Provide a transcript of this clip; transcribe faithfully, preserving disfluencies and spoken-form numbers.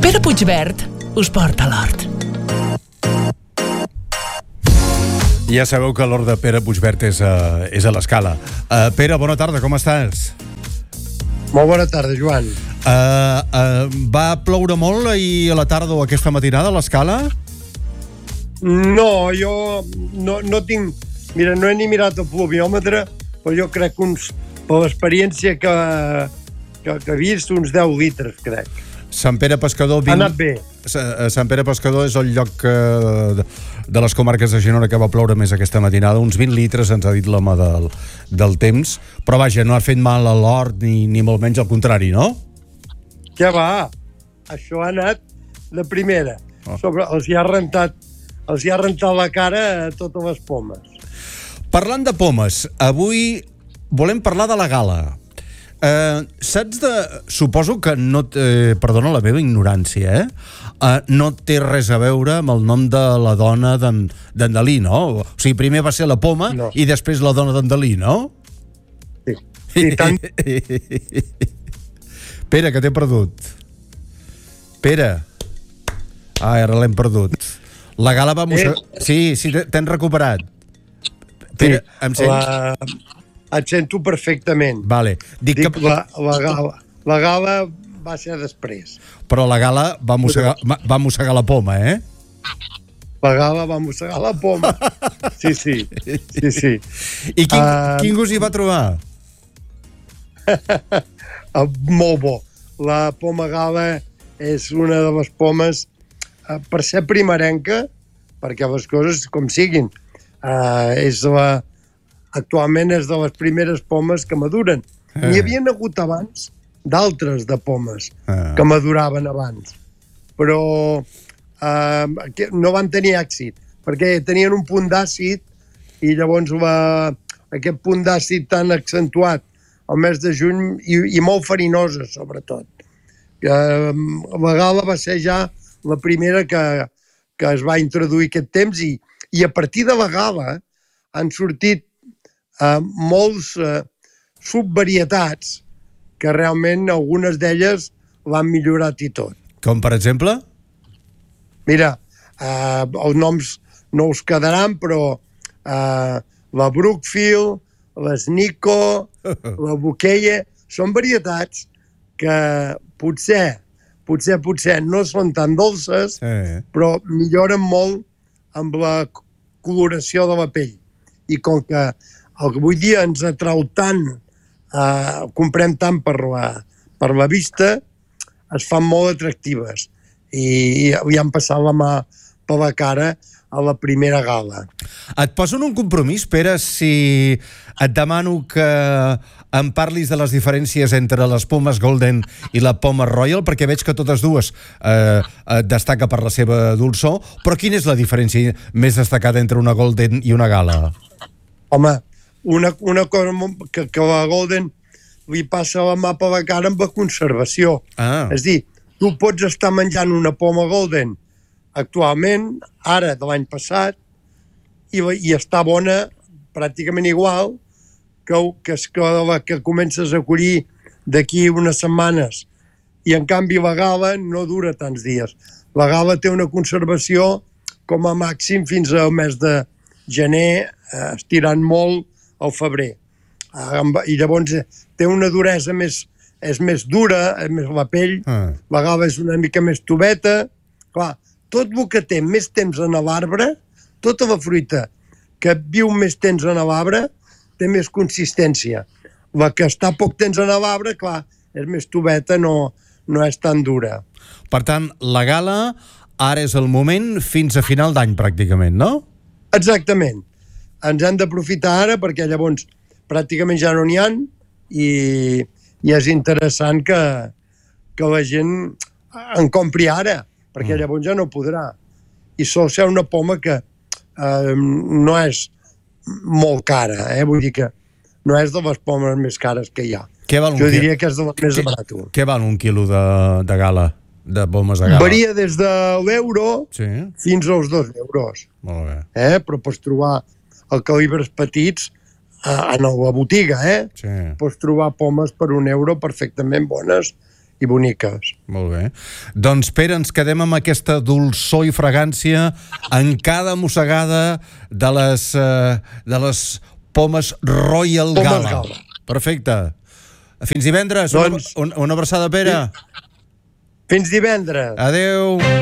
Pere Puigverd us porta a l'hort. Ja sabeu que l'hort de Pere Puigverd és a, és a l'Escala. Uh, Pere, bona tarda, com estàs? Molt bona tarda, Joan. Uh, uh, va ploure molt ahir a la tarda o aquesta matinada a l'Escala? No, jo no, no tinc... Mira, no he ni mirat el pluviòmetre, però jo crec que uns, per l'experiència que, que, que he vist, uns deu litres, crec. Sant Pere Pescador... vint... Ha anat bé. Sant Pere Pescador és el lloc uh, de les comarques de Girona que va ploure més aquesta matinada. Uns vint litres, ens ha dit l'home del, del temps. Però vaja, no ha fet mal a l'hort, ni, ni molt menys al contrari, no? Què va? Això ha anat de primera. Oh. Sobre, els hi ha rentat, els hi ha rentat la cara a totes les pomes. Parlant de pomes, avui volem parlar de la gala. Uh, saps de... Suposo que no... Té, perdona la meva ignorància, eh? Uh, no té res a veure amb el nom de la dona d'en Dalí, no? O sigui, primer va ser la poma no. I després la dona d'en Dalí, no? Sí. I tant. Pere, que t'he perdut. Pere. Ah, ara l'hem perdut. La gala va mossegar... Eh. Sí, sí, t'hem recuperat. Pere, sí, em sents? La... Et sento perfectament. Vale. Dic, Dic que... la, la, gala, la gala va ser després. Però la gala va mossegar, va mossegar la poma, eh? La gala va mossegar la poma. Sí, sí. sí, sí. I quin, uh... quin gust hi va trobar? Molt bo. La poma gala és una de les pomes, uh, per ser primerenca, perquè les coses com siguin, uh, és la... Actualment és de les primeres pomes que maduren. Eh. N'hi havia hagut abans d'altres de pomes eh. que maduraven abans. Però eh, no van tenir èxit, perquè tenien un punt d'àcid i llavors la, aquest punt d'àcid tan accentuat al mes de juny i, i molt farinosa, sobretot. Eh, la gala va ser ja la primera que, que es va introduir aquest temps i, i a partir de la gala han sortit Uh, molts uh, subvarietats que realment algunes d'elles l'han millorat i tot. Com per exemple? Mira, uh, els noms no us quedaran, però uh, la Brookfield, l'Snico, la Bouquet, són varietats que potser, potser, potser no són tan dolces, eh. però milloren molt amb la coloració de la pell. I com que avui dia ens atrau tant, eh, comprem tant per la, per la vista, es fan molt atractives. I, i han passat la mà per la cara a la primera gala. Et poso en un compromís, Pere, si et demano que em parlis de les diferències entre les pomes Golden i la poma Royal, perquè veig que totes dues eh, destaca per la seva dolçor, però quina és la diferència més destacada entre una Golden i una Gala? Home, Una, una cosa que, que la Golden li passa la mà per la cara amb la conservació. Ah. És dir, tu pots estar menjant una poma Golden actualment, ara de l'any passat, i, i està bona pràcticament igual que, que, que la que comences a collir d'aquí unes setmanes. I en canvi la Gala no dura tants dies. La Gala té una conservació com a màxim fins al mes de gener, eh, estirant molt al febrer. I llavors té una duresa més, és més dura, és més la pell, ah. la gala és una mica més tubeta. Clar, tot el que té més temps en l'arbre, tota la fruita que viu més temps en l'arbre, té més consistència. La que està poc temps en l'arbre, clar, és més tubeta, no, no és tan dura. Per tant, la gala ara és el moment fins a final d'any, pràcticament, no? Exactament. Ens han d'aprofitar ara perquè llavors pràcticament ja no n'hi ha i, i és interessant que, que la gent en compri ara, perquè mm. llavors ja no podrà. I sol ser una poma que eh, no és molt cara, eh? Vull dir que no és de les pomes més cares que hi ha. Jo diria que és de les més barates. Què val un quilo de, de gala, de pomes de gala? Varia des de l'euro sí. fins als dos euros. Molt bé. Eh? Però pots trobar el calibres petits a la botiga, eh? Sí. Pots trobar pomes per un euro perfectament bones i boniques. Molt bé. Doncs, Pere, ens quedem amb aquesta dolçor i fragància en cada mossegada de les, uh, de les pomes Royal Pomes Gala. Gala. Perfecte. Fins divendres. Doncs... Una, una abraçada, Pere. Fins divendres. Adeu.